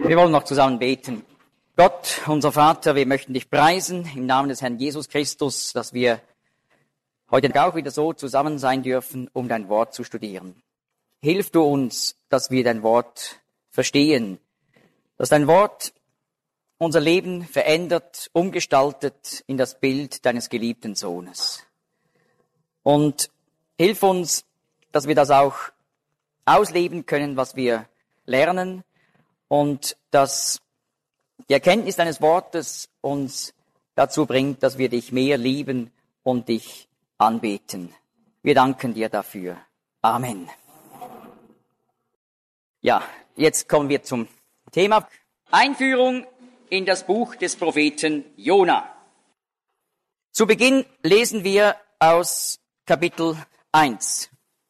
Wir wollen noch zusammen beten. Gott, unser Vater, wir möchten dich preisen im Namen des Herrn Jesus Christus, dass wir heute auch wieder so zusammen sein dürfen, um dein Wort zu studieren. Hilf du uns, dass wir dein Wort verstehen, dass dein Wort unser Leben verändert, umgestaltet in das Bild deines geliebten Sohnes. Und hilf uns, dass wir das auch ausleben können, was wir lernen, und dass die Erkenntnis deines Wortes uns dazu bringt, dass wir dich mehr lieben und dich anbeten. Wir danken dir dafür. Amen. Ja, jetzt kommen wir zum Thema Einführung in das Buch des Propheten Jona. Zu Beginn lesen wir aus Kapitel 1.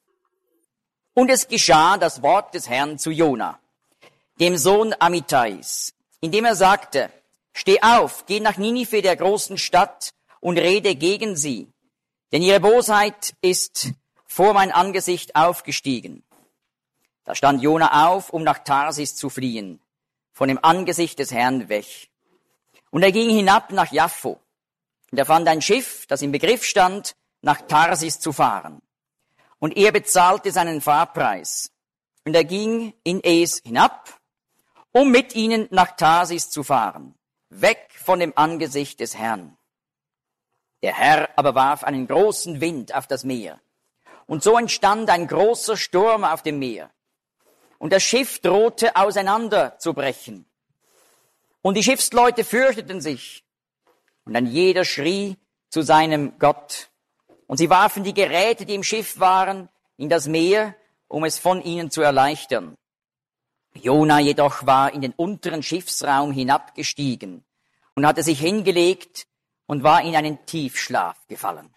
Und es geschah das Wort des Herrn zu Jona, dem Sohn Amittais, indem er sagte: Steh auf, geh nach Ninive, der großen Stadt, und rede gegen sie, denn ihre Bosheit ist vor mein Angesicht aufgestiegen. Da stand Jona auf, um nach Tarsis zu fliehen, von dem Angesicht des Herrn weg. Und er ging hinab nach Jaffo, und er fand ein Schiff, das im Begriff stand, nach Tarsis zu fahren. Und er bezahlte seinen Fahrpreis, und er ging in es hinab, um mit ihnen nach Tarsis zu fahren, weg von dem Angesicht des Herrn. Der Herr aber warf einen großen Wind auf das Meer, und so entstand ein großer Sturm auf dem Meer. Und das Schiff drohte auseinanderzubrechen. Und die Schiffsleute fürchteten sich, und ein jeder schrie zu seinem Gott. Und sie warfen die Geräte, die im Schiff waren, in das Meer, um es von ihnen zu erleichtern. Jona jedoch war in den unteren Schiffsraum hinabgestiegen und hatte sich hingelegt und war in einen Tiefschlaf gefallen.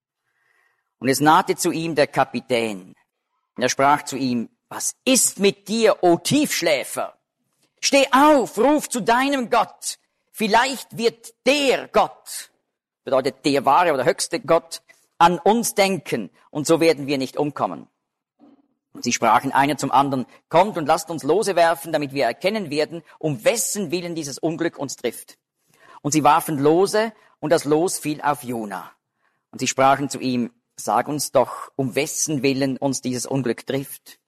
Und es nahte zu ihm der Kapitän. Und er sprach zu ihm: Was ist mit dir, o Tiefschläfer? Steh auf, ruf zu deinem Gott. Vielleicht wird der Gott, bedeutet der wahre oder höchste Gott, an uns denken, und so werden wir nicht umkommen. Und sie sprachen einer zum anderen: Kommt und lasst uns Lose werfen, damit wir erkennen werden, um wessen Willen dieses Unglück uns trifft. Und sie warfen Lose, und das Los fiel auf Jona. Und sie sprachen zu ihm: Sag uns doch, um wessen Willen uns dieses Unglück trifft.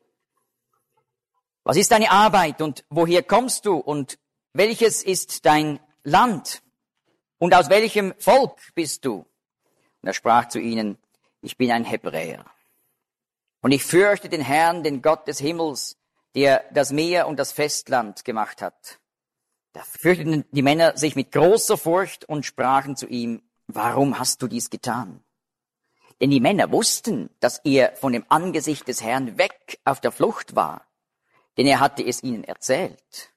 Was ist deine Arbeit, und woher kommst du, und welches ist dein Land, und aus welchem Volk bist du? Und er sprach zu ihnen: Ich bin ein Hebräer. Und ich fürchte den Herrn, den Gott des Himmels, der das Meer und das Festland gemacht hat. Da fürchteten die Männer sich mit großer Furcht und sprachen zu ihm: Warum hast du dies getan? Denn die Männer wussten, dass er von dem Angesicht des Herrn weg auf der Flucht war, denn er hatte es ihnen erzählt.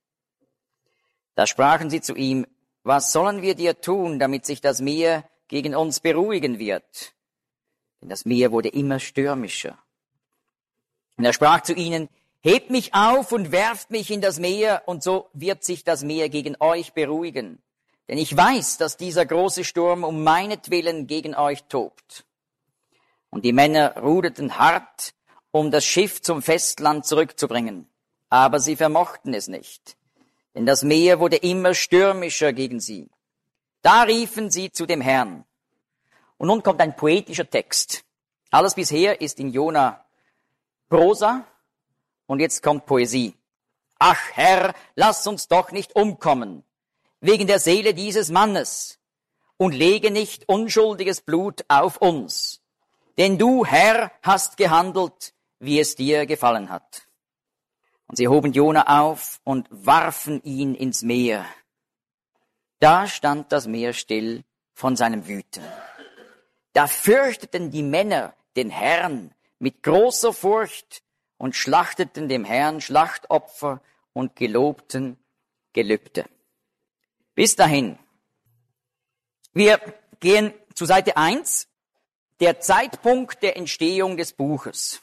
Da sprachen sie zu ihm: Was sollen wir dir tun, damit sich das Meer gegen uns beruhigen wird? Denn das Meer wurde immer stürmischer. Und er sprach zu ihnen: Hebt mich auf und werft mich in das Meer, und so wird sich das Meer gegen euch beruhigen. Denn ich weiß, dass dieser große Sturm um meinetwillen gegen euch tobt. Und die Männer ruderten hart, um das Schiff zum Festland zurückzubringen. Aber sie vermochten es nicht, denn das Meer wurde immer stürmischer gegen sie. Da riefen sie zu dem Herrn. Und nun kommt ein poetischer Text. Alles bisher ist in Jona Prosa, und jetzt kommt Poesie. Ach Herr, lass uns doch nicht umkommen, wegen der Seele dieses Mannes, und lege nicht unschuldiges Blut auf uns. Denn du, Herr, hast gehandelt, wie es dir gefallen hat. Und sie hoben Jona auf und warfen ihn ins Meer. Da stand das Meer still von seinem Wüten. Da fürchteten die Männer den Herrn mit großer Furcht und schlachteten dem Herrn Schlachtopfer und gelobten Gelübde. Bis dahin. Wir gehen zu Seite 1, der Zeitpunkt der Entstehung des Buches.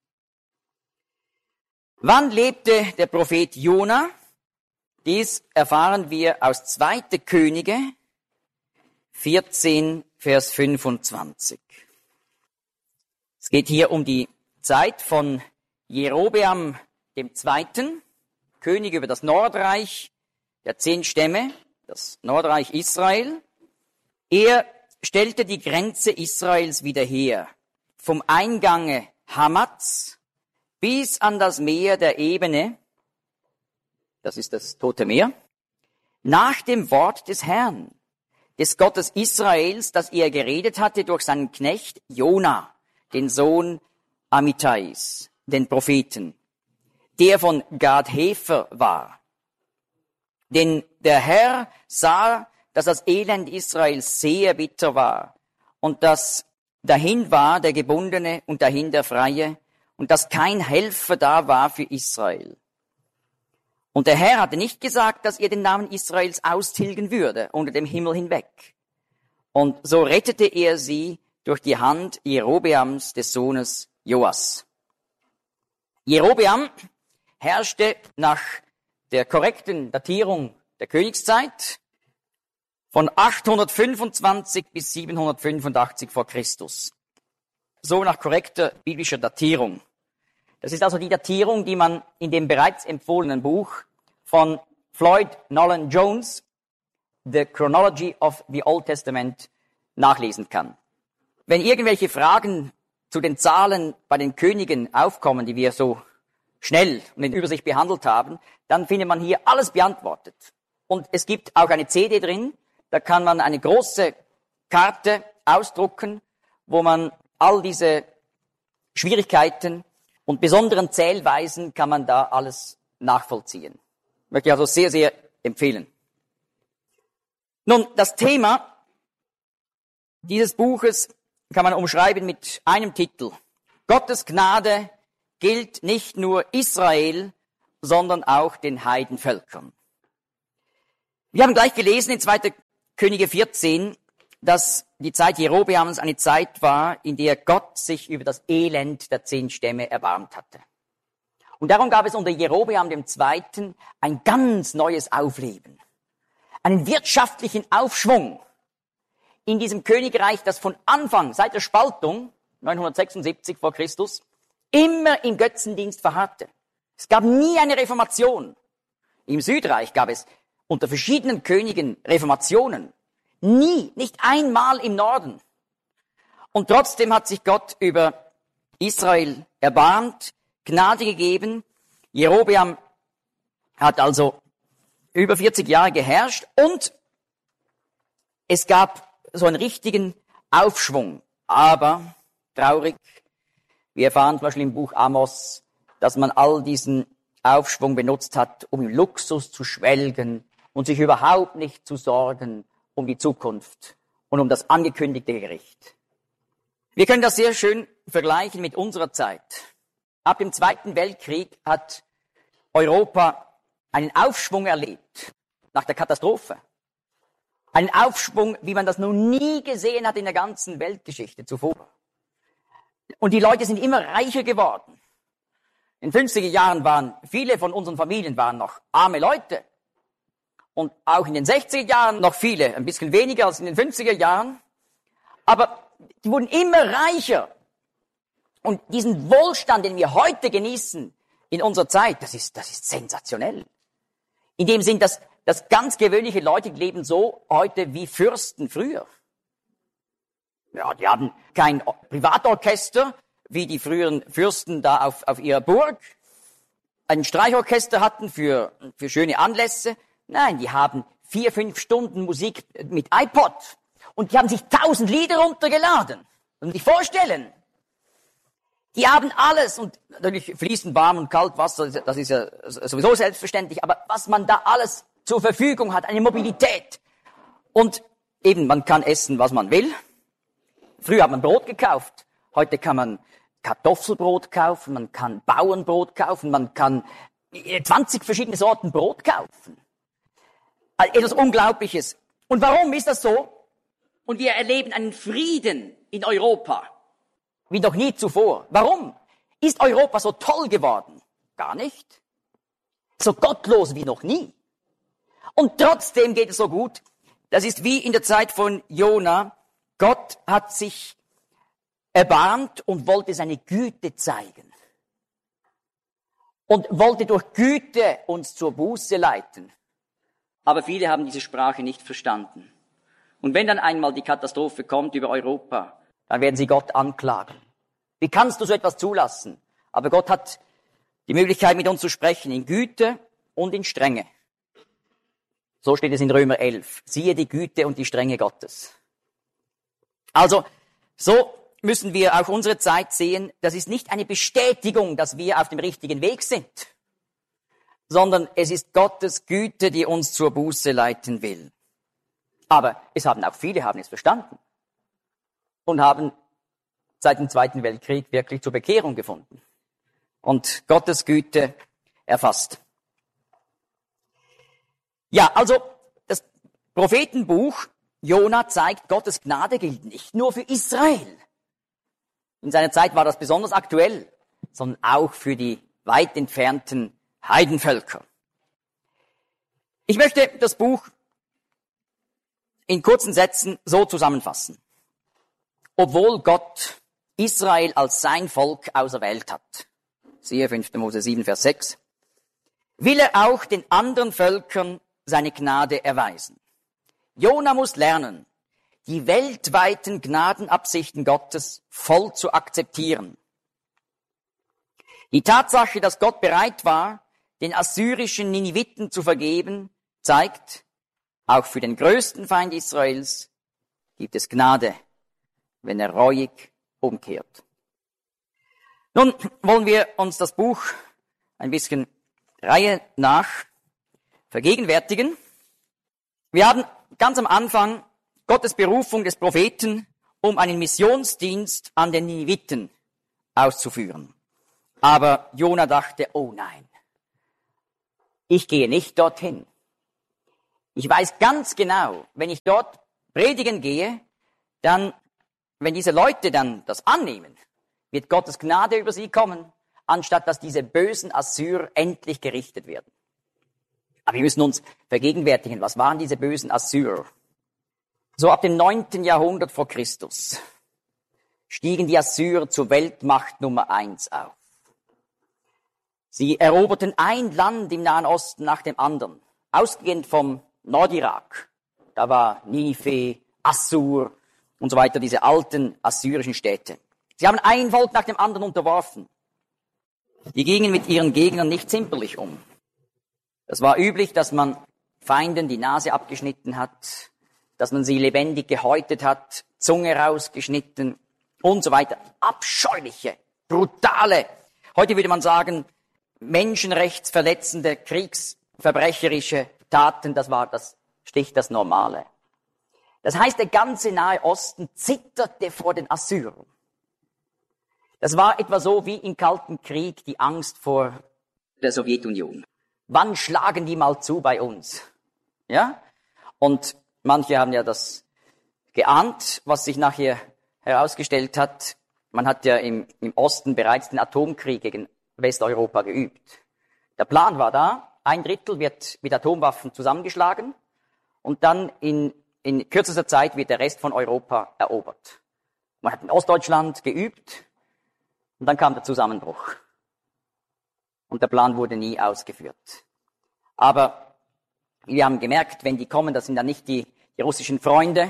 Wann lebte der Prophet Jona? Dies erfahren wir aus 2. Könige 14, Vers 25. Es geht hier um die Zeit von Jerobeam II., König über das Nordreich der 10 Stämme, das Nordreich Israel. Er stellte die Grenze Israels wieder her, vom Eingange Hamats bis an das Meer der Ebene, das ist das Tote Meer, nach dem Wort des Herrn, des Gottes Israels, das er geredet hatte durch seinen Knecht Jona, den Sohn Amittais, den Propheten, der von Gad Hefer war. Denn der Herr sah, dass das Elend Israels sehr bitter war und dass dahin war der Gebundene und dahin der Freie und dass kein Helfer da war für Israel. Und der Herr hatte nicht gesagt, dass er den Namen Israels austilgen würde unter dem Himmel hinweg. Und so rettete er sie durch die Hand Jerobeams, des Sohnes Joas. Jerobeam herrschte nach der korrekten Datierung der Königszeit von 825 bis 785 vor Christus. So nach korrekter biblischer Datierung. Das ist also die Datierung, die man in dem bereits empfohlenen Buch von Floyd Nolan Jones, The Chronology of the Old Testament, nachlesen kann. Wenn irgendwelche Fragen zu den Zahlen bei den Königen aufkommen, die wir so schnell und in Übersicht behandelt haben, dann findet man hier alles beantwortet. Und es gibt auch eine CD drin, da kann man eine große Karte ausdrucken, wo man all diese Schwierigkeiten und besonderen Zählweisen kann man da alles nachvollziehen. Möchte ich also sehr, sehr empfehlen. Nun, das Thema dieses Buches kann man umschreiben mit einem Titel. Gottes Gnade gilt nicht nur Israel, sondern auch den Heidenvölkern. Wir haben gleich gelesen in 2. Könige 14, dass die Zeit Jerobeams eine Zeit war, in der Gott sich über das Elend der 10 Stämme erbarmt hatte. Und darum gab es unter Jerobeam II. Ein ganz neues Aufleben, einen wirtschaftlichen Aufschwung in diesem Königreich, das von Anfang, seit der Spaltung, 976 vor Christus, immer im Götzendienst verharrte. Es gab nie eine Reformation. Im Südreich gab es unter verschiedenen Königen Reformationen. Nie, nicht einmal im Norden. Und trotzdem hat sich Gott über Israel erbarmt, Gnade gegeben. Jerobeam hat also über 40 Jahre geherrscht und es gab so einen richtigen Aufschwung. Aber traurig, wir erfahren zum Beispiel im Buch Amos, dass man all diesen Aufschwung benutzt hat, um im Luxus zu schwelgen und sich überhaupt nicht zu sorgen um die Zukunft und um das angekündigte Gericht. Wir können das sehr schön vergleichen mit unserer Zeit. Ab dem Zweiten Weltkrieg hat Europa einen Aufschwung erlebt nach der Katastrophe. Einen Aufschwung, wie man das noch nie gesehen hat in der ganzen Weltgeschichte zuvor. Und die Leute sind immer reicher geworden. In den 50er Jahren waren viele von unseren Familien waren noch arme Leute. Und auch in den 60er Jahren noch viele, ein bisschen weniger als in den 50er Jahren. Aber die wurden immer reicher. Und diesen Wohlstand, den wir heute genießen in unserer Zeit, das ist sensationell. In dem Sinn, dass ganz gewöhnliche Leute leben so heute wie Fürsten früher. Ja, die haben kein Privatorchester, wie die früheren Fürsten da auf ihrer Burg. Ein Streichorchester hatten für schöne Anlässe. Nein, die haben 4-5 Stunden Musik mit iPod. Und die haben sich 1000 Lieder runtergeladen. Und sich vorstellen. Die haben alles, und natürlich fließend warm und kalt Wasser, das ist ja sowieso selbstverständlich, aber was man da alles zur Verfügung hat, eine Mobilität. Und eben, man kann essen, was man will. Früher hat man Brot gekauft, heute kann man Kartoffelbrot kaufen, man kann Bauernbrot kaufen, man kann 20 verschiedene Sorten Brot kaufen. Also etwas Unglaubliches. Und warum ist das so? Und wir erleben einen Frieden in Europa, wie noch nie zuvor. Warum? Ist Europa so toll geworden? Gar nicht. So gottlos wie noch nie. Und trotzdem geht es so gut. Das ist wie in der Zeit von Jona. Gott hat sich erbarmt und wollte seine Güte zeigen. und wollte durch Güte uns zur Buße leiten. Aber viele haben diese Sprache nicht verstanden. Und wenn dann einmal die Katastrophe kommt über Europa, dann werden sie Gott anklagen. Wie kannst du so etwas zulassen? Aber Gott hat die Möglichkeit, mit uns zu sprechen, in Güte und in Strenge. So steht es in Römer 11. Siehe die Güte und die Strenge Gottes. Also, so müssen wir auch unsere Zeit sehen. Das ist nicht eine Bestätigung, dass wir auf dem richtigen Weg sind, sondern es ist Gottes Güte, die uns zur Buße leiten will. Aber viele haben es verstanden und haben seit dem Zweiten Weltkrieg wirklich zur Bekehrung gefunden und Gottes Güte erfasst. Ja, also das Prophetenbuch Jona zeigt, Gottes Gnade gilt nicht nur für Israel. In seiner Zeit war das besonders aktuell, sondern auch für die weit entfernten Heidenvölker. Ich möchte das Buch in kurzen Sätzen so zusammenfassen. Obwohl Gott Israel als sein Volk auserwählt hat, siehe 5. Mose 7, Vers 6, will er auch den anderen Völkern seine Gnade erweisen. Jona muss lernen, die weltweiten Gnadenabsichten Gottes voll zu akzeptieren. Die Tatsache, dass Gott bereit war, den assyrischen Niniviten zu vergeben, zeigt, auch für den größten Feind Israels gibt es Gnade, wenn er reuig umkehrt. Nun wollen wir uns das Buch ein bisschen Reihe nach vergegenwärtigen. Wir haben ganz am Anfang Gottes Berufung des Propheten, um einen Missionsdienst an den Niniviten auszuführen. Aber Jona dachte, oh nein, ich gehe nicht dorthin. Ich weiß ganz genau, wenn ich dort predigen gehe, dann, wenn diese Leute dann das annehmen, wird Gottes Gnade über sie kommen, anstatt dass diese bösen Assyrer endlich gerichtet werden. Aber wir müssen uns vergegenwärtigen, was waren diese bösen Assyrer? So ab dem 9. Jahrhundert vor Christus stiegen die Assyrer zur Weltmacht Nummer 1 auf. Sie eroberten ein Land im Nahen Osten nach dem anderen, ausgehend vom Nordirak. Da war Ninive, Assur und so weiter, diese alten assyrischen Städte. Sie haben ein Volk nach dem anderen unterworfen. Die gingen mit ihren Gegnern nicht zimperlich um. Es war üblich, dass man Feinden die Nase abgeschnitten hat, dass man sie lebendig gehäutet hat, Zunge rausgeschnitten und so weiter. Abscheuliche, brutale, heute würde man sagen, menschenrechtsverletzende, kriegsverbrecherische Taten, das war das Normale. Das heißt, der ganze Nahe Osten zitterte vor den Assyrern. Das war etwa so wie im Kalten Krieg die Angst vor der Sowjetunion. Wann schlagen die mal zu bei uns? Ja? Und manche haben ja das geahnt, was sich nachher herausgestellt hat. Man hat ja im Osten bereits den Atomkrieg gegen Westeuropa geübt. Der Plan war da, 1/3 wird mit Atomwaffen zusammengeschlagen und dann in kürzester Zeit wird der Rest von Europa erobert. Man hat in Ostdeutschland geübt und dann kam der Zusammenbruch. Und der Plan wurde nie ausgeführt. Aber wir haben gemerkt, wenn die kommen, das sind dann nicht die russischen Freunde,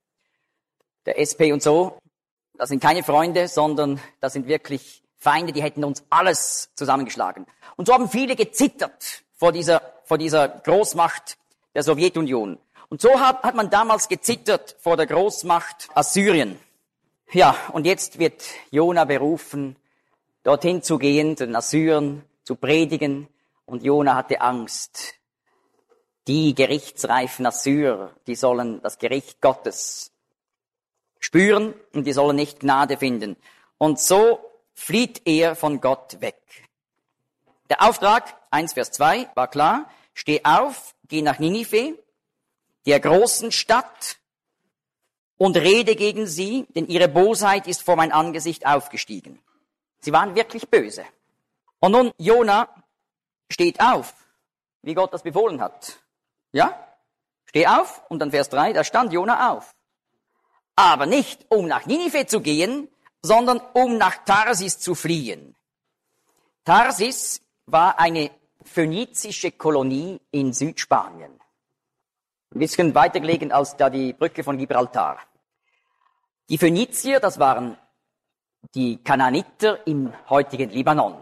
der SP und so, das sind keine Freunde, sondern das sind wirklich Feinde, die hätten uns alles zusammengeschlagen. Und so haben viele gezittert vor dieser Großmacht der Sowjetunion. Und so hat man damals gezittert vor der Großmacht Assyrien. Ja, und jetzt wird Jona berufen, dorthin zu gehen, zu den Assyrern, zu predigen. Und Jona hatte Angst. Die gerichtsreifen Assyrer, die sollen das Gericht Gottes spüren und die sollen nicht Gnade finden. Und so flieht er von Gott weg. Der Auftrag, 1 Vers 2, war klar. Steh auf, geh nach Ninive, der großen Stadt, und rede gegen sie, denn ihre Bosheit ist vor mein Angesicht aufgestiegen. Sie waren wirklich böse. Und nun, Jona steht auf, wie Gott das befohlen hat. Ja? Steh auf, und dann Vers 3, da stand Jona auf. Aber nicht, um nach Ninive zu gehen, sondern um nach Tarsis zu fliehen. Tarsis war eine phönizische Kolonie in Südspanien. Ein bisschen weiter gelegen als da die Brücke von Gibraltar. Die Phönizier, das waren die Kanaaniter im heutigen Libanon.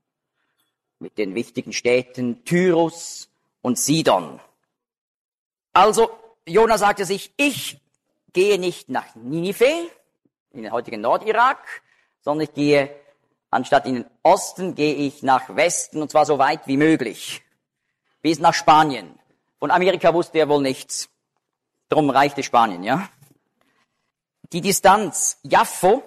Mit den wichtigen Städten Tyrus und Sidon. Also, Jona sagte sich, ich gehe nicht nach Ninive, in den heutigen Nordirak, sondern ich gehe, anstatt in den Osten, gehe ich nach Westen, und zwar so weit wie möglich. Bis nach Spanien. Von Amerika wusste er wohl nichts. Darum reichte Spanien, ja. Die Distanz Jaffo,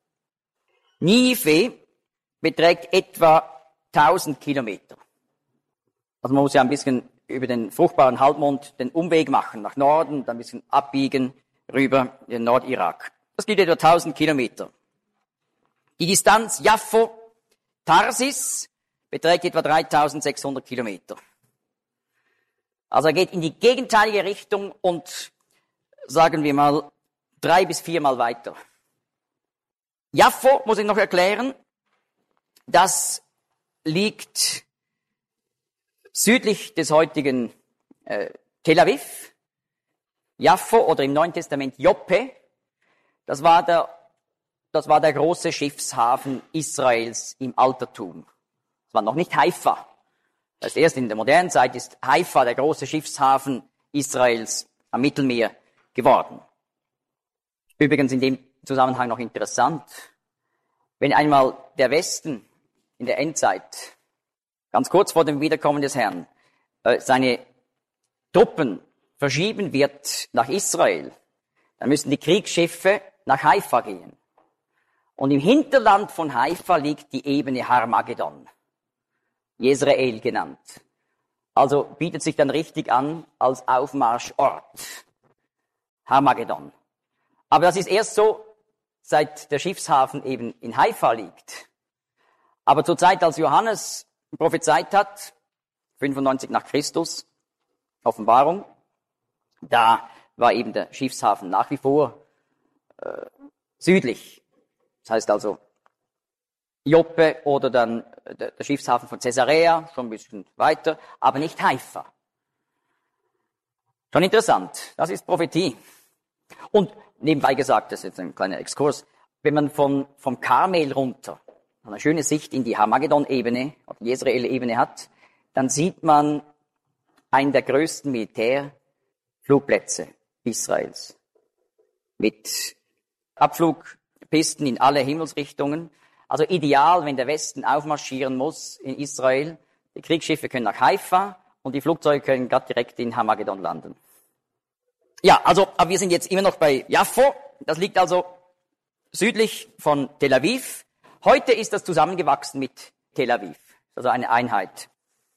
Ninive, beträgt etwa 1000 Kilometer. Also man muss ja ein bisschen über den fruchtbaren Halbmond den Umweg machen, nach Norden, dann ein bisschen abbiegen, rüber in den Nordirak. Das geht etwa 1000 Kilometer. Die Distanz Jaffo-Tarsis beträgt etwa 3600 Kilometer. Also er geht in die gegenteilige Richtung und, sagen wir mal, 3 bis 4 Mal weiter. Jaffo, muss ich noch erklären, das liegt südlich des heutigen Tel Aviv. Jaffo oder im Neuen Testament Joppe, das war der große Schiffshafen Israels im Altertum. Das war noch nicht Haifa. Das heißt, erst in der modernen Zeit ist Haifa der große Schiffshafen Israels am Mittelmeer geworden. Übrigens in dem Zusammenhang noch interessant, wenn einmal der Westen in der Endzeit, ganz kurz vor dem Wiederkommen des Herrn, seine Truppen verschieben wird nach Israel, dann müssen die Kriegsschiffe nach Haifa gehen. Und im Hinterland von Haifa liegt die Ebene Harmagedon, Jezreel genannt. Also bietet sich dann richtig an als Aufmarschort. Harmagedon. Aber das ist erst so, seit der Schiffshafen eben in Haifa liegt. Aber zur Zeit, als Johannes prophezeit hat, 95 nach Christus, Offenbarung, da war eben der Schiffshafen nach wie vor südlich. Das heißt also Joppe oder dann der Schiffshafen von Caesarea, schon ein bisschen weiter, aber nicht Haifa. Schon interessant, das ist Prophetie. Und nebenbei gesagt, das ist jetzt ein kleiner Exkurs, wenn man vom Karmel runter eine schöne Sicht in die Harmagedon-Ebene, auf die Jezreel-Ebene hat, dann sieht man einen der größten Militärflugplätze Israels. Mit Abflugpisten in alle Himmelsrichtungen. Also ideal, wenn der Westen aufmarschieren muss in Israel. Die Kriegsschiffe können nach Haifa und die Flugzeuge können gerade direkt in Harmagedon landen. Ja, also, aber wir sind jetzt immer noch bei Jaffo. Das liegt also südlich von Tel Aviv. Heute ist das zusammengewachsen mit Tel Aviv. Also eine Einheit.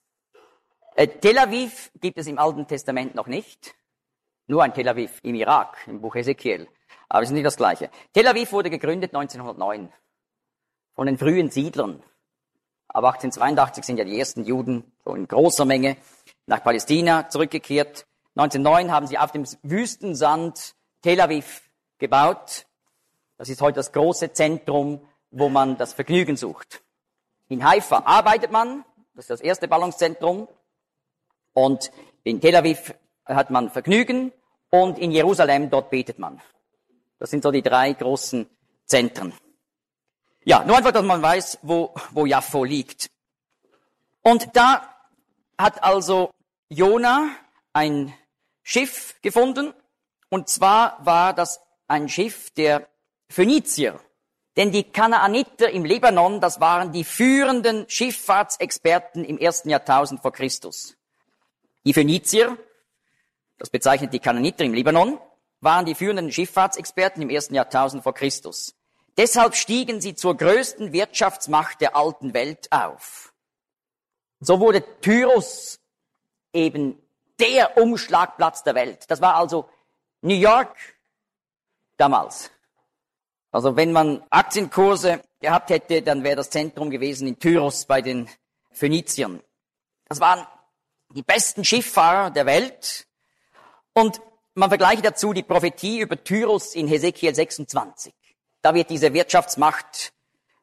Tel Aviv gibt es im Alten Testament noch nicht. Nur ein Tel Aviv im Irak, im Buch Hesekiel. Aber es ist nicht das Gleiche. Tel Aviv wurde gegründet 1909 von den frühen Siedlern. Aber 1882 sind ja die ersten Juden so in großer Menge nach Palästina zurückgekehrt. 1909 haben sie auf dem Wüstensand Tel Aviv gebaut. Das ist heute das große Zentrum, wo man das Vergnügen sucht. In Haifa arbeitet man, das ist das erste Ballungszentrum. Und in Tel Aviv hat man Vergnügen und in Jerusalem, dort betet man. Das sind so die 3 großen Zentren. Ja, nur einfach, dass man weiß, wo Jaffo liegt. Und da hat also Jona ein Schiff gefunden. Und zwar war das ein Schiff der Phönizier. Denn die Kanaaniter im Libanon, das waren die führenden Schifffahrtsexperten im 1. Jahrtausend vor Christus. Die Phönizier, das bezeichnet die Kanaaniter im Libanon, waren die führenden Schifffahrtsexperten im 1. Jahrtausend vor Christus. Deshalb stiegen sie zur größten Wirtschaftsmacht der alten Welt auf. So wurde Tyrus eben der Umschlagplatz der Welt. Das war also New York damals. Also wenn man Aktienkurse gehabt hätte, dann wäre das Zentrum gewesen in Tyrus bei den Phöniziern. Das waren die besten Schifffahrer der Welt. Und man vergleiche dazu die Prophetie über Tyrus in Hesekiel 26. Da wird diese Wirtschaftsmacht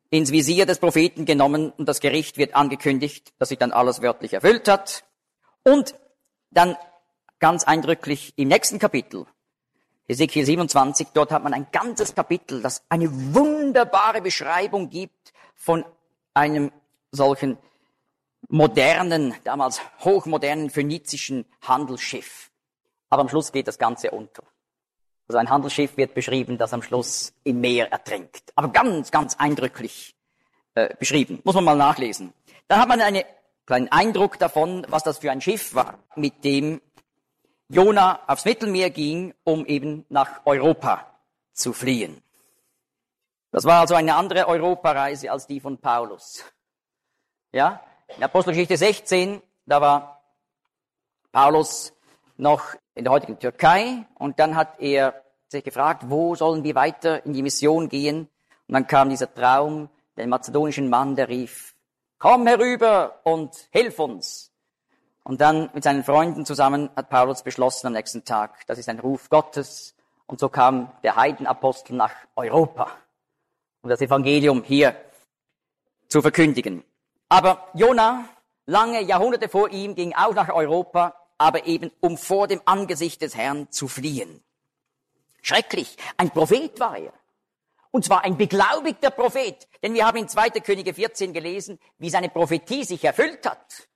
ins Visier des Propheten genommen und das Gericht wird angekündigt, das sich dann alles wörtlich erfüllt hat. Und dann ganz eindrücklich im nächsten Kapitel, Hesekiel 27, dort hat man ein ganzes Kapitel, das eine wunderbare Beschreibung gibt von einem solchen modernen, damals hochmodernen phönizischen Handelsschiff. Aber am Schluss geht das Ganze unter. Also ein Handelsschiff wird beschrieben, das am Schluss im Meer ertrinkt. Aber ganz, ganz eindrücklich beschrieben. Muss man mal nachlesen. Dann hat man einen kleinen Eindruck davon, was das für ein Schiff war, mit dem Jona aufs Mittelmeer ging, um eben nach Europa zu fliehen. Das war also eine andere Europareise als die von Paulus. Ja, in Apostelgeschichte 16, da war Paulus noch in der heutigen Türkei und dann hat er sich gefragt, wo sollen wir weiter in die Mission gehen? Und dann kam dieser Traum, der mazedonischen Mann, der rief, komm herüber und hilf uns. Und dann mit seinen Freunden zusammen hat Paulus beschlossen am nächsten Tag, das ist ein Ruf Gottes. Und so kam der Heidenapostel nach Europa, um das Evangelium hier zu verkündigen. Aber Jona, lange Jahrhunderte vor ihm, ging auch nach Europa, aber eben um vor dem Angesicht des Herrn zu fliehen. Schrecklich, ein Prophet war er. Und zwar ein beglaubigter Prophet, denn wir haben in 2. Könige 14 gelesen, wie seine Prophetie sich erfüllt hat.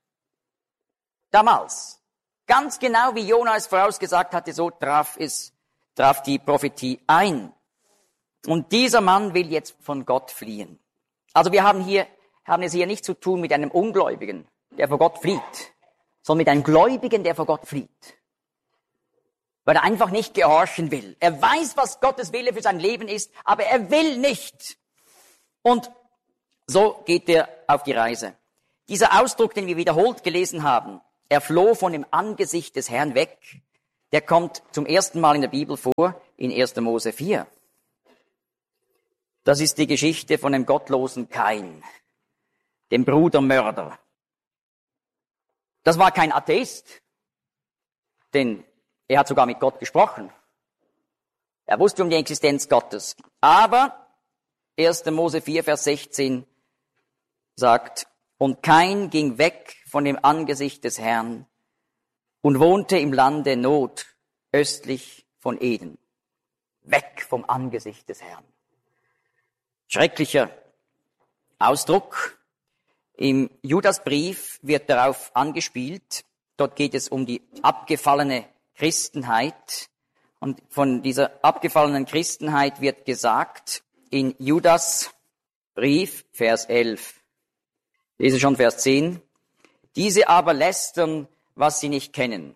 Damals, ganz genau wie Jona es vorausgesagt hatte, so traf die Prophetie ein. Und dieser Mann will jetzt von Gott fliehen. Also wir haben es hier nicht zu tun mit einem Ungläubigen, der vor Gott flieht, sondern mit einem Gläubigen, der vor Gott flieht. Weil er einfach nicht gehorchen will. Er weiß, was Gottes Wille für sein Leben ist, aber er will nicht. Und so geht er auf die Reise. Dieser Ausdruck, den wir wiederholt gelesen haben, er floh von dem Angesicht des Herrn weg, der kommt zum ersten Mal in der Bibel vor, in 1. Mose 4. Das ist die Geschichte von dem gottlosen Kain, dem Brudermörder. Das war kein Atheist, denn er hat sogar mit Gott gesprochen. Er wusste um die Existenz Gottes. Aber 1. Mose 4, Vers 16 sagt, und Kain ging weg von dem Angesicht des Herrn und wohnte im Lande Not, östlich von Eden. Weg vom Angesicht des Herrn. Schrecklicher Ausdruck. Im Judasbrief wird darauf angespielt. Dort geht es um die abgefallene Christenheit. Und von dieser abgefallenen Christenheit wird gesagt in Judas Brief, Vers 11. Ich lese schon Vers 10. Diese aber lästern, was sie nicht kennen.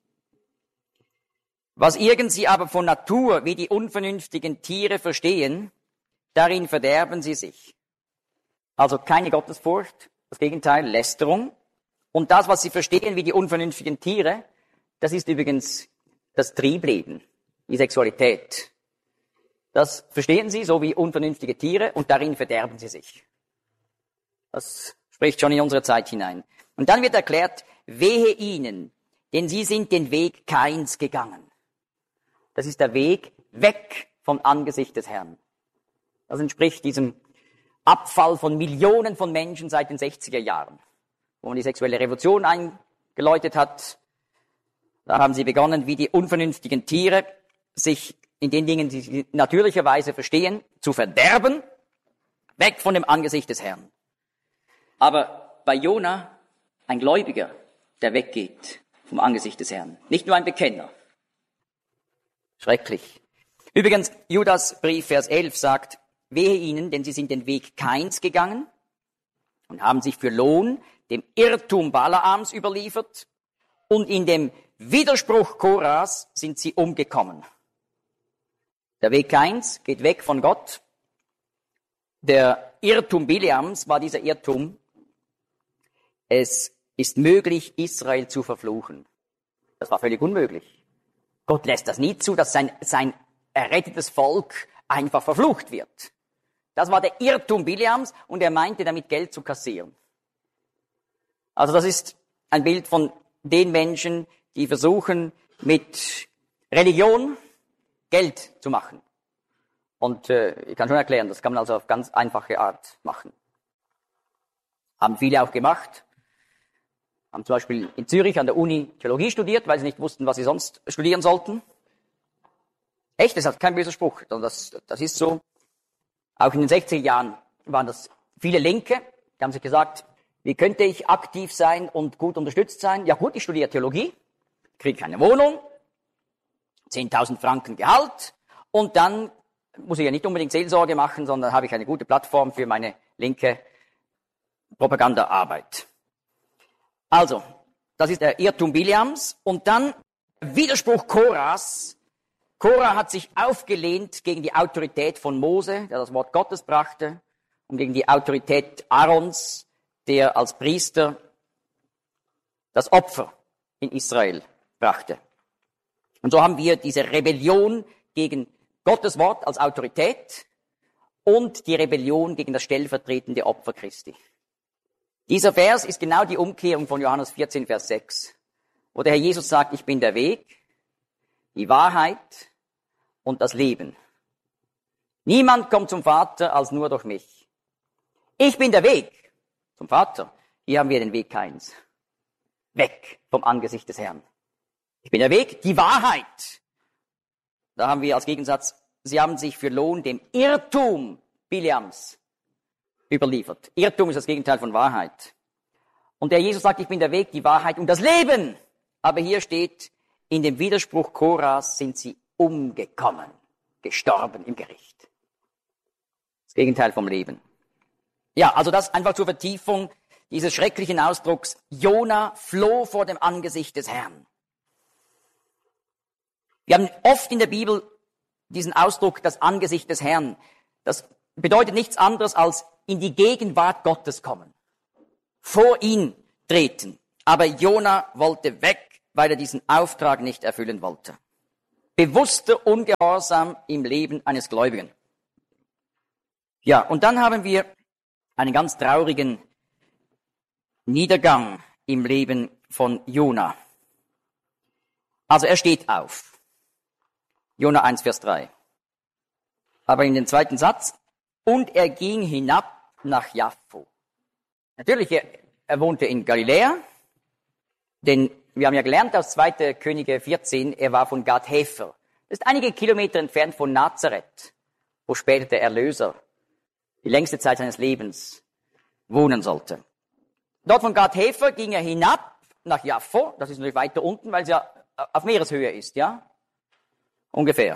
Was irgend sie aber von Natur wie die unvernünftigen Tiere verstehen, darin verderben sie sich. Also keine Gottesfurcht, das Gegenteil, Lästerung. Und das, was sie verstehen wie die unvernünftigen Tiere, das ist übrigens das Triebleben, die Sexualität. Das verstehen sie so wie unvernünftige Tiere und darin verderben sie sich. Das spricht schon in unsere Zeit hinein. Und dann wird erklärt, wehe ihnen, denn sie sind den Weg Kains gegangen. Das ist der Weg weg vom Angesicht des Herrn. Das entspricht diesem Abfall von Millionen von Menschen seit den 60er Jahren, wo man die sexuelle Revolution eingeläutet hat. Da haben sie begonnen, wie die unvernünftigen Tiere, sich in den Dingen, die sie natürlicherweise verstehen, zu verderben, weg von dem Angesicht des Herrn. Aber bei Jona ein Gläubiger, der weggeht vom Angesicht des Herrn. Nicht nur ein Bekenner. Schrecklich. Übrigens, Judas Brief, Vers 11 sagt, wehe ihnen, denn sie sind den Weg Kains gegangen und haben sich für Lohn dem Irrtum Balaams überliefert und in dem Widerspruch Koras sind sie umgekommen. Der Weg Kains geht weg von Gott. Der Irrtum Bileams war dieser Irrtum, es ist möglich, Israel zu verfluchen. Das war völlig unmöglich. Gott lässt das nie zu, dass sein errettetes Volk einfach verflucht wird. Das war der Irrtum Bileams und er meinte damit Geld zu kassieren. Also das ist ein Bild von den Menschen, die versuchen, mit Religion Geld zu machen. Und ich kann schon erklären, das kann man also auf ganz einfache Art machen. Haben viele auch gemacht. Haben zum Beispiel in Zürich an der Uni Theologie studiert, weil sie nicht wussten, was sie sonst studieren sollten. Echt, das hat kein böser Spruch, sondern das ist so. Auch in den 60er Jahren waren das viele Linke, die haben sich gesagt, wie könnte ich aktiv sein und gut unterstützt sein? Ja gut, ich studiere Theologie, kriege eine Wohnung, 10.000 Franken Gehalt und dann muss ich ja nicht unbedingt Seelsorge machen, sondern habe ich eine gute Plattform für meine linke Propagandaarbeit. Also, das ist der Irrtum Bileams. Und dann Widerspruch Korahs. Korah hat sich aufgelehnt gegen die Autorität von Mose, der das Wort Gottes brachte, und gegen die Autorität Aarons, der als Priester das Opfer in Israel brachte. Und so haben wir diese Rebellion gegen Gottes Wort als Autorität und die Rebellion gegen das stellvertretende Opfer Christi. Dieser Vers ist genau die Umkehrung von Johannes 14, Vers 6, wo der Herr Jesus sagt, ich bin der Weg, die Wahrheit und das Leben. Niemand kommt zum Vater als nur durch mich. Ich bin der Weg zum Vater. Hier haben wir den Weg keins. Weg vom Angesicht des Herrn. Ich bin der Weg, die Wahrheit. Da haben wir als Gegensatz, sie haben sich für Lohn dem Irrtum Bileams überliefert. Irrtum ist das Gegenteil von Wahrheit. Und der Jesus sagt, ich bin der Weg, die Wahrheit und das Leben. Aber hier steht, in dem Widerspruch Korahs sind sie umgekommen, gestorben im Gericht. Das Gegenteil vom Leben. Ja, also das einfach zur Vertiefung dieses schrecklichen Ausdrucks. Jona floh vor dem Angesicht des Herrn. Wir haben oft in der Bibel diesen Ausdruck, das Angesicht des Herrn. Das bedeutet nichts anderes als in die Gegenwart Gottes kommen. Vor ihn treten. Aber Jona wollte weg, weil er diesen Auftrag nicht erfüllen wollte. Bewusster Ungehorsam im Leben eines Gläubigen. Ja, und dann haben wir einen ganz traurigen Niedergang im Leben von Jona. Also er steht auf. Jona 1, Vers 3. Aber in den zweiten Satz, und er ging hinab nach Jaffo. Natürlich, er wohnte in Galiläa, denn wir haben ja gelernt aus 2. Könige 14, er war von Gath-Hefer. Das ist einige Kilometer entfernt von Nazareth, wo später der Erlöser die längste Zeit seines Lebens wohnen sollte. Dort von Gath-Hefer ging er hinab nach Jaffo, das ist natürlich weiter unten, weil es ja auf Meereshöhe ist, ja? Ungefähr.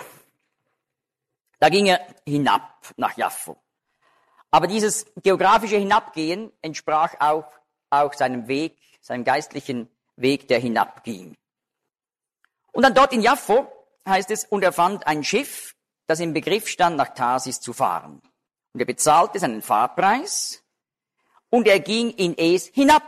Da ging er hinab nach Jaffo. Aber dieses geografische Hinabgehen entsprach auch seinem Weg, seinem geistlichen Weg, der hinabging. Und dann dort in Jaffo heißt es, und er fand ein Schiff, das im Begriff stand, nach Tarsis zu fahren. Und er bezahlte seinen Fahrpreis und er ging in Es hinab.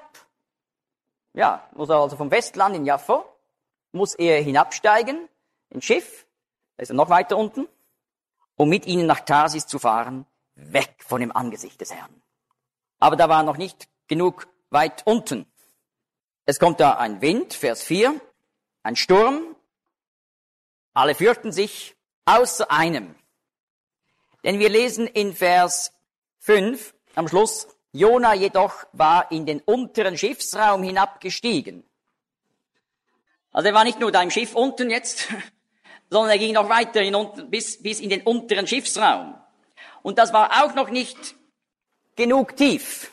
Ja, muss er also vom Westland in Jaffo, muss er hinabsteigen, ins Schiff, da ist er noch weiter unten, um mit ihnen nach Tarsis zu fahren, weg von dem Angesicht des Herrn. Aber da war noch nicht genug weit unten. Es kommt da ein Wind, Vers 4, ein Sturm. Alle fürchten sich, außer einem. Denn wir lesen in Vers 5 am Schluss, Jona jedoch war in den unteren Schiffsraum hinabgestiegen. Also er war nicht nur da im Schiff unten jetzt, sondern er ging noch weiter hinunter, bis in den unteren Schiffsraum. Und das war auch noch nicht genug tief.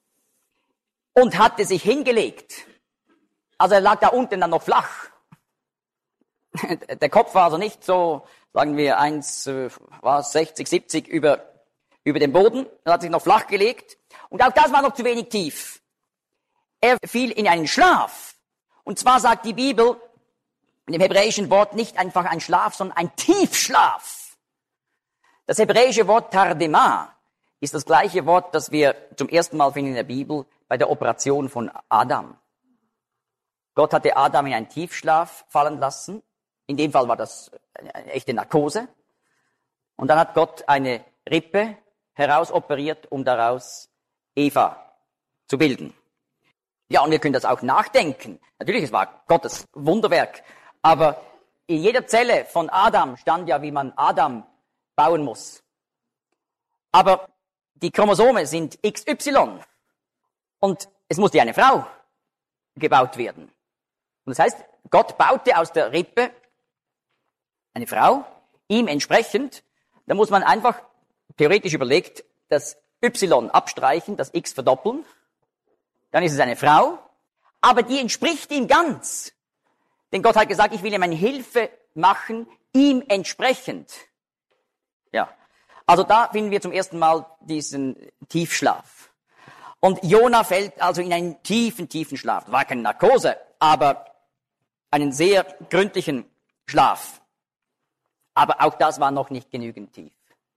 Und hatte sich hingelegt. Also er lag da unten dann noch flach. Der Kopf war also nicht so, sagen wir, 60, 70 über dem Boden. Er hat sich noch flach gelegt. Und auch das war noch zu wenig tief. Er fiel in einen Schlaf. Und zwar sagt die Bibel in dem hebräischen Wort nicht einfach ein Schlaf, sondern ein Tiefschlaf. Das hebräische Wort Tardema ist das gleiche Wort, das wir zum ersten Mal finden in der Bibel bei der Operation von Adam. Gott hatte Adam in einen Tiefschlaf fallen lassen. In dem Fall war das eine echte Narkose. Und dann hat Gott eine Rippe herausoperiert, um daraus Eva zu bilden. Ja, und wir können das auch nachdenken. Natürlich, es war Gottes Wunderwerk. Aber in jeder Zelle von Adam stand ja, wie man Adam bauen muss. Aber die Chromosome sind XY und es musste eine Frau gebaut werden. Und das heißt, Gott baute aus der Rippe eine Frau, ihm entsprechend. Da muss man einfach theoretisch überlegt das Y abstreichen, das X verdoppeln. Dann ist es eine Frau, aber die entspricht ihm ganz. Denn Gott hat gesagt, ich will ihm eine Hilfe machen, ihm entsprechend. Ja, also da finden wir zum ersten Mal diesen Tiefschlaf. Und Jona fällt also in einen tiefen, tiefen Schlaf. War keine Narkose, aber einen sehr gründlichen Schlaf. Aber auch das war noch nicht genügend tief.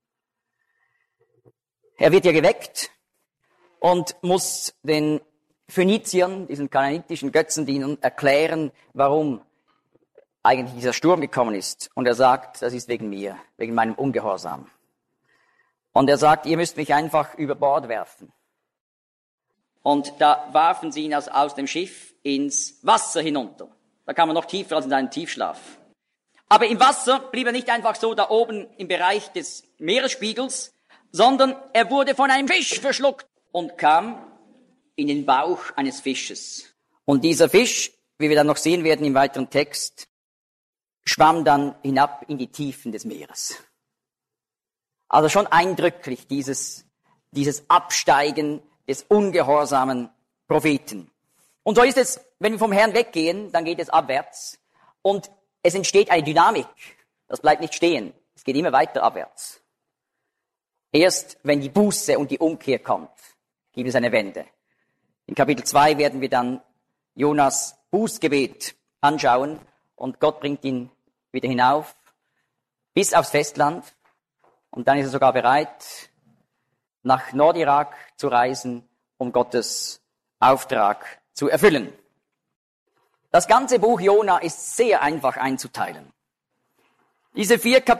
Er wird ja geweckt und muss den Phöniziern, diesen kanaanitischen Götzendienern, erklären, warum eigentlich dieser Sturm gekommen ist. Und er sagt, das ist wegen mir, wegen meinem Ungehorsam. Und er sagt, ihr müsst mich einfach über Bord werfen. Und da warfen sie ihn aus dem Schiff ins Wasser hinunter. Da kam er noch tiefer als in seinen Tiefschlaf. Aber im Wasser blieb er nicht einfach so da oben im Bereich des Meeresspiegels, sondern er wurde von einem Fisch verschluckt und kam in den Bauch eines Fisches. Und dieser Fisch, wie wir dann noch sehen werden im weiteren Text, schwamm dann hinab in die Tiefen des Meeres. Also schon eindrücklich dieses Absteigen des ungehorsamen Propheten. Und so ist es, wenn wir vom Herrn weggehen, dann geht es abwärts und es entsteht eine Dynamik. Das bleibt nicht stehen. Es geht immer weiter abwärts. Erst wenn die Buße und die Umkehr kommt, gibt es eine Wende. In Kapitel 2 werden wir dann Jonas Bußgebet anschauen und Gott bringt ihn wieder hinauf bis aufs Festland und dann ist er sogar bereit, nach Nordirak zu reisen, um Gottes Auftrag zu erfüllen. Das ganze Buch Jona ist sehr einfach einzuteilen. Diese 4